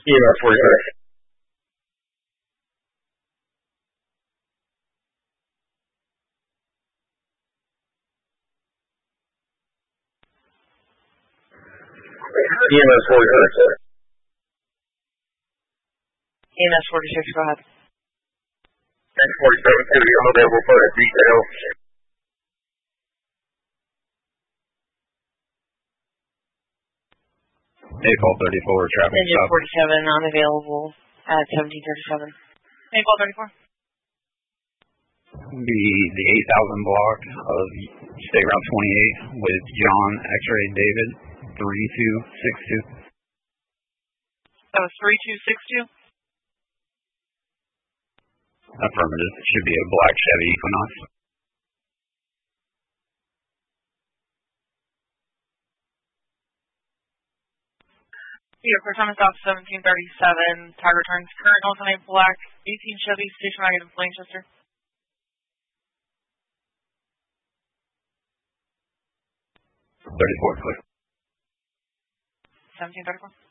EMS 46. EMS 46. EMS 46, go ahead. X47 to be unavailable for a detail. April 34, traffic Engine stop. 47 unavailable at 1737. April 34. Be the 8000 block of State Route 28 with John X-Ray David 3262. That was 3262. Affirmative. It should be a black Chevy Equinox. Yeah, for time stop 1737. Tag returns current alternate black 18 Chevy station wagon in Blanchester. 34, clear. 1734.